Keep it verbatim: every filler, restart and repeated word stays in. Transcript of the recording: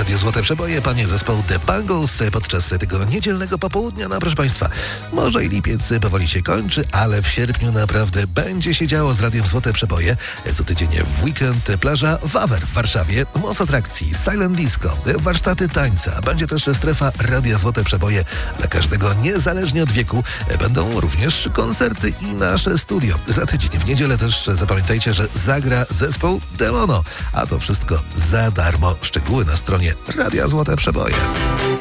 Radio Złote Przeboje, panie zespołu The Bangles podczas tego niedzielnego popołudnia. No proszę państwa, może i lipiec powoli się kończy, ale w sierpniu naprawdę będzie się działo z Radiem Złote Przeboje. Co tydzień w weekend plaża Wawer w Warszawie, moc atrakcji, silent disco, warsztaty tańca. Będzie też strefa Radia Złote Przeboje dla każdego, niezależnie od wieku. Będą również koncerty i nasze studio. Za tydzień w niedzielę też zapamiętajcie, że zagra zespół Demono. A to wszystko za darmo. Szczegóły na stronie Radia Złote Przeboje.